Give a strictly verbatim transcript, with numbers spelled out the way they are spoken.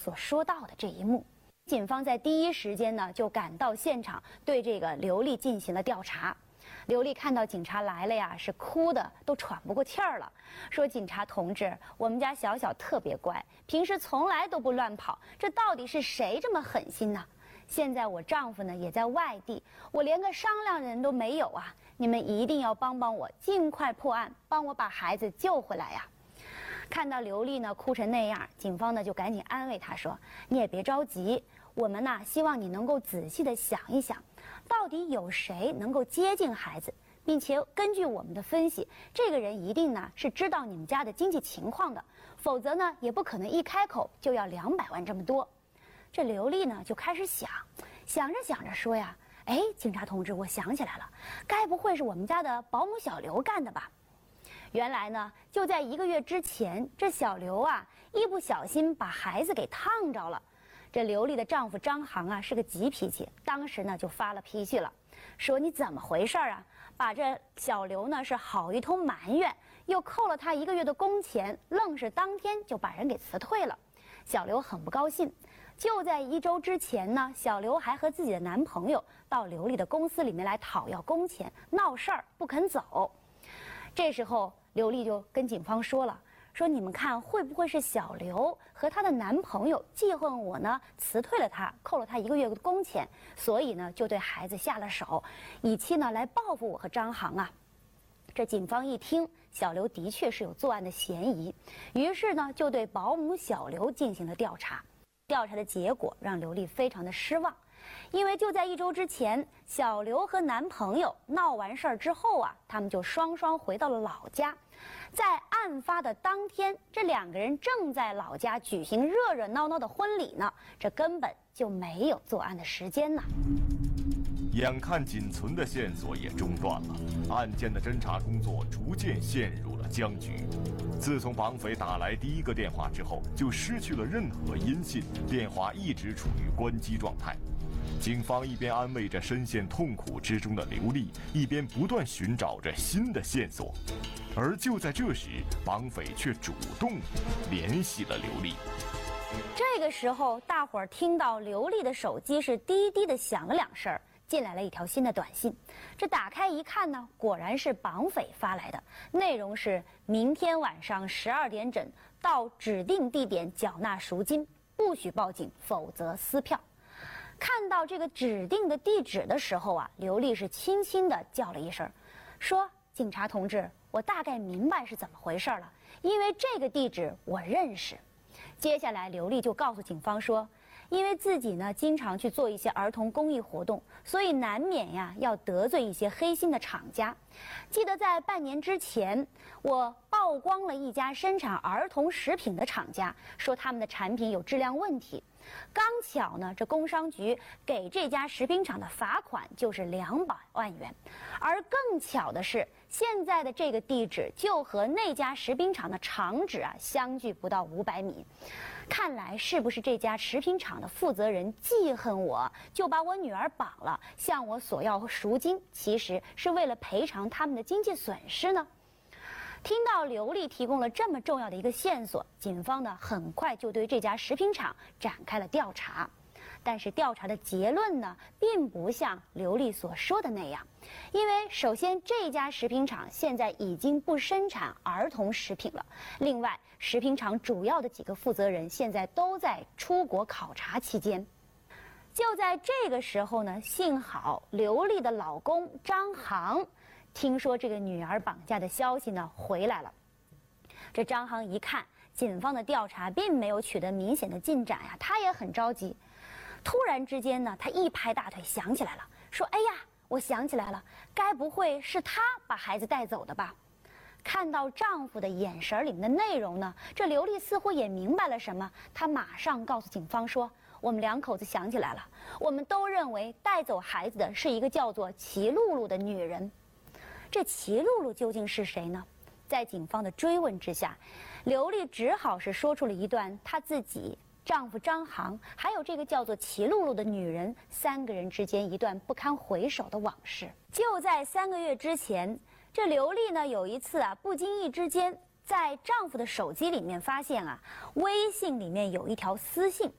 所说到的这一幕。警方在第一时间呢就赶到现场，对这个刘丽进行了调查。刘丽看到警察来了呀，是哭的都喘不过气儿了，说：“警察同志，我们家小小特别乖，平时从来都不乱跑，这到底是谁这么狠心呢？现在我丈夫呢也在外地，我连个商量人都没有啊！你们一定要帮帮我，尽快破案，帮我把孩子救回来呀！”看到刘丽呢哭成那样，警方呢就赶紧安慰她说：“你也别着急，我们呢希望你能够仔细的想一想，到底有谁能够接近孩子，并且根据我们的分析，这个人一定呢是知道你们家的经济情况的，否则呢也不可能一开口就要两百万这么多。”这刘丽呢就开始想，想着想着说呀：“哎，警察同志，我想起来了，该不会是我们家的保姆小刘干的吧？”原来呢，就在一个月之前，这小刘啊一不小心把孩子给烫着了。这刘丽的丈夫张航啊是个急脾气，当时呢就发了脾气了，说：“你怎么回事啊？把这小刘呢是好一通埋怨，又扣了他一个月的工钱，愣是当天就把人给辞退了。”小刘很不高兴。就在一周之前呢，小刘还和自己的男朋友到刘丽的公司里面来讨要工钱，闹事儿不肯走。这时候刘丽就跟警方说了，说：“你们看会不会是小刘和她的男朋友记恨我呢，辞退了她，扣了她一个月的工钱，所以呢就对孩子下了手，以期呢来报复我和张航啊。”这警方一听，小刘的确是有作案的嫌疑，于是呢就对保姆小刘进行了调查。调查的结果让刘丽非常的失望，因为就在一周之前，小刘和男朋友闹完事儿之后啊，他们就双双回到了老家。在案发的当天，这两个人正在老家举行热热闹闹的婚礼呢，这根本就没有作案的时间呢。 眼看仅存的线索也中断了，案件的侦查工作逐渐陷入了僵局。自从绑匪打来第一个电话之后，就失去了任何音信，电话一直处于关机状态。警方一边安慰着深陷痛苦之中的刘丽，一边不断寻找着新的线索。而就在这时，绑匪却主动联系了刘丽。 这个时候，大伙儿听到刘丽的手机是滴滴的响了两声，进来了一条新的短信。这打开一看呢，果然是绑匪发来的，内容是：明天晚上十二点整到指定地点缴纳赎金，不许报警，否则撕票。看到这个指定的地址的时候啊，刘丽是轻轻地叫了一声，说：“警察同志，我大概明白是怎么回事了，因为这个地址我认识。”接下来刘丽就告诉警方说，因为自己呢经常去做一些儿童公益活动，所以难免呀要得罪一些黑心的厂家。记得在半年之前，我曝光了一家生产儿童食品的厂家，说他们的产品有质量问题。刚巧呢，这工商局给这家食品厂的罚款就是两百万元，而更巧的是，现在的这个地址就和那家食品厂的厂址啊相距不到五百米。看来是不是这家食品厂的负责人记恨我，就把我女儿绑了，向我索要赎金，其实是为了赔偿他们的经济损失呢？听到刘丽提供了这么重要的一个线索，警方呢很快就对这家食品厂展开了调查。但是调查的结论呢，并不像刘丽所说的那样，因为首先这家食品厂现在已经不生产儿童食品了，另外食品厂主要的几个负责人现在都在出国考察期间。就在这个时候呢，幸好刘丽的老公张航听说这个女儿绑架的消息呢，回来了。这张航一看警方的调查并没有取得明显的进展呀，他也很着急。突然之间呢，他一拍大腿想起来了，说：“哎呀，我想起来了，该不会是他把孩子带走的吧？”看到丈夫的眼神里面的内容呢，这刘丽似乎也明白了什么，她马上告诉警方说：“我们两口子想起来了，我们都认为带走孩子的是一个叫做齐露露的女人。”这齐露露究竟是谁呢？在警方的追问之下，刘丽只好是说出了一段她自己、丈夫张航还有这个叫做齐露露的女人三个人之间一段不堪回首的往事。就在三个月之前，这刘丽呢有一次啊，不经意之间在丈夫的手机里面发现啊，微信里面有一条私信，